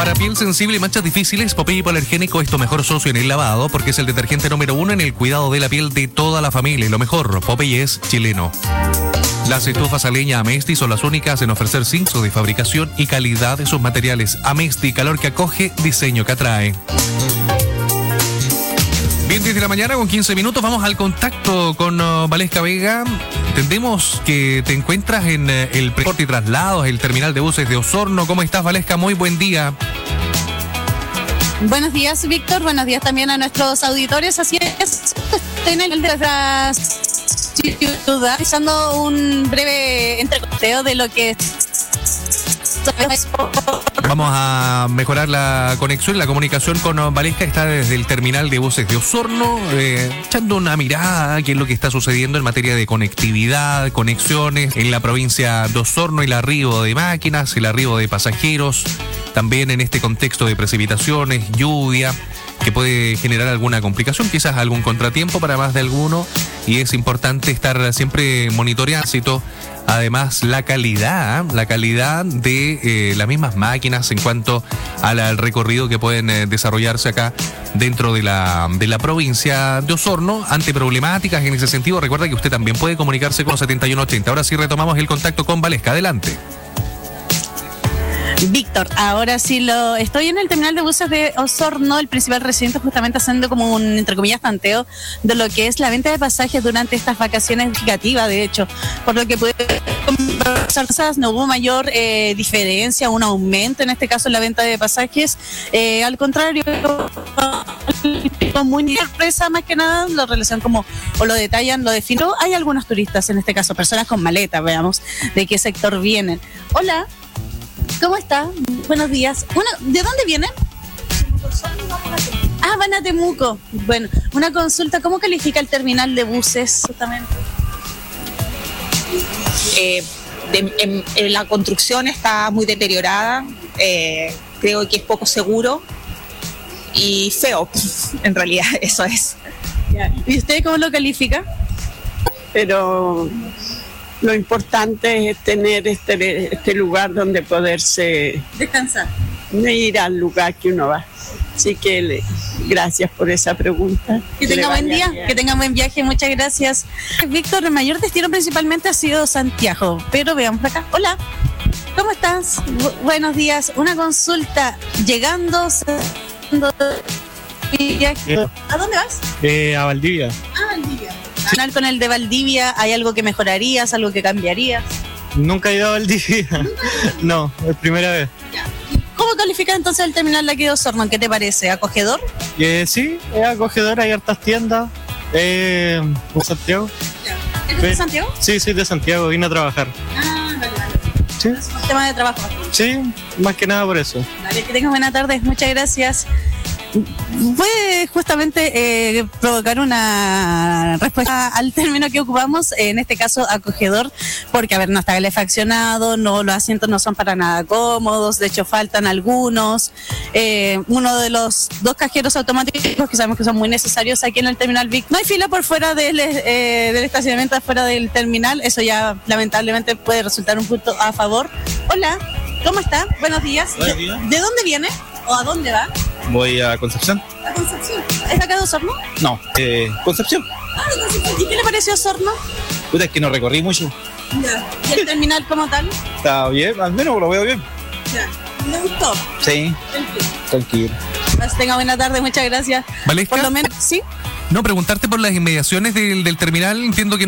Para piel sensible y manchas difíciles, Popeye Hipoalergénico es tu mejor socio en el lavado porque es el detergente número 1 en el cuidado de la piel de toda la familia. Y lo mejor, Popeye es chileno. Las estufas a leña Amesti son las únicas en ofrecer cinco de fabricación y calidad de sus materiales. Amesti, calor que acoge, diseño que atrae. Bien, 10 de la mañana con 15 minutos, vamos al contacto con Valesca Vega. Entendemos que te encuentras en el transporte y traslados, el terminal de buses de Osorno. ¿Cómo estás, Valesca? Muy buen día. Buenos días, Víctor. Buenos días también a nuestros auditores. Así es, en el de la ciudad, realizando un breve entrecorteo de lo que vamos a mejorar la conexión, la comunicación con Valesca. Está desde el terminal de buses de Osorno, echando una mirada a qué es lo que está sucediendo en materia de conectividad, conexiones en la provincia de Osorno, el arribo de máquinas, el arribo de pasajeros, también en este contexto de precipitaciones, lluvia, que puede generar alguna complicación, quizás algún contratiempo para más de alguno, y es importante estar siempre monitoreando. Además, la calidad de las mismas máquinas en cuanto al recorrido que pueden desarrollarse acá dentro de la provincia de Osorno ante problemáticas en ese sentido. Recuerda que usted también puede comunicarse con 7180. Ahora sí retomamos el contacto con Valesca. Adelante. Víctor, ahora sí estoy en el terminal de buses de Osorno, el principal recinto, justamente haciendo como un, entre comillas, tanteo de lo que es la venta de pasajes durante estas vacaciones negativas, de hecho, por lo que pude conversar, no hubo mayor diferencia, un aumento en este caso en la venta de pasajes, al contrario, muy sorpresa más que nada, lo relacionan como, o lo detallan, lo definen. Hay algunos turistas, en este caso, personas con maletas, veamos de qué sector vienen. Hola. ¿Cómo está? Buenos días. ¿De dónde vienen? Van a Temuco. Bueno, una consulta, ¿cómo califica el terminal de buses justamente? La construcción está muy deteriorada, creo que es poco seguro y feo, en realidad, eso es. ¿Y usted cómo lo califica? Pero lo importante es tener este lugar donde poderse descansar, ir al lugar que uno va. Así que gracias por esa pregunta. Que tenga buen día, que tenga buen viaje, muchas gracias. Víctor, el mayor destino principalmente ha sido Santiago, pero veamos por acá. Hola, ¿cómo estás? Buenos días. Una consulta, llegando viaje. ¿A dónde vas? A Valdivia. A Valdivia. Con el de Valdivia, ¿hay algo que mejorarías, algo que cambiarías? Nunca he ido a Valdivia. No, es primera vez. ¿Cómo calificas entonces el terminal de aquí de Osorno? ¿Qué te parece? ¿Acogedor? Sí, es acogedor, hay hartas tiendas. ¿De Santiago? ¿Eres de Santiago? Sí, soy de Santiago, vine a trabajar. Vale. ¿Sí? Es un tema de trabajo. Sí, más que nada por eso. Vale, que tengas buena tarde, muchas gracias. Puede justamente provocar una respuesta al término que ocupamos, en este caso acogedor, porque no está calefaccionado, los asientos no son para nada cómodos, de hecho faltan algunos. Uno de los dos cajeros automáticos que sabemos que son muy necesarios aquí en el terminal Vic. No hay fila por fuera del estacionamiento, afuera del terminal, eso ya lamentablemente puede resultar un punto a favor. Hola, ¿cómo está? Buenos días. Buenos días. ¿De dónde viene o a dónde va? Voy a Concepción. ¿A Concepción? ¿Es acá de Osorno? No, Concepción. De Concepción. ¿Y qué le pareció Osorno? Puta, es que no recorrí mucho. Ya. ¿Y el terminal como tal? Está bien, al menos lo veo bien. Ya. ¿Le gustó? Sí, tranquilo. Pues tenga buena tarde, muchas gracias. Valesca, Por lo menos, ¿sí? No, preguntarte por las inmediaciones del terminal, entiendo que